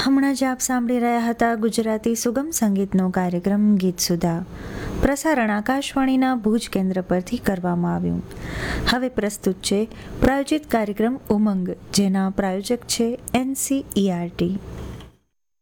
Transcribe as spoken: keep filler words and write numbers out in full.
હમણાં જ આપ સાંભળી રહ્યા હતા ગુજરાતી સુગમ સંગીતનો કાર્યક્રમ ગીત સુધા. પ્રસારણ આકાશવાણીના ભુજ કેન્દ્ર પરથી કરવામાં આવ્યું. હવે પ્રસ્તુત છે પ્રાયોજિત કાર્યક્રમ ઉમંગ, જેના પ્રાયોજક છે N C E R T.